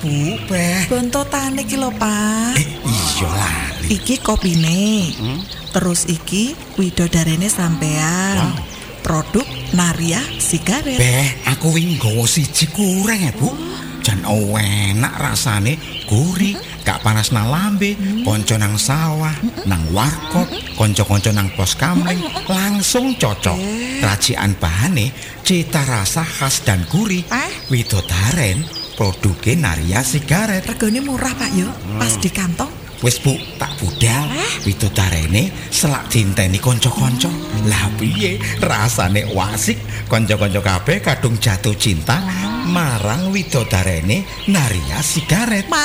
Bu, Beh. Bontotane iki lho, Pak. Iya lali. Iki kopine. Terus iki widodarene sampean. Produk Naria Sigaret. Beh, aku wingi nggawa siji kurang ya, Bu. Jan enak rasane, gurih, gak panas nang lambe, konco nang sawah, nang warkop, konco-konco nang pos kamling, langsung cocok. Racikan bahane, cita rasa khas dan gurih. Widodaren, produknya Naria Sigaret. Regane murah, Pak yo. Pas di kantong. Wis Bu, tak budal. Widodarene selak dinteni konco-konco. Lah piye rasane wasik, konco-konco kabeh kadung jatuh cinta marang widodarene Naria Sigaret.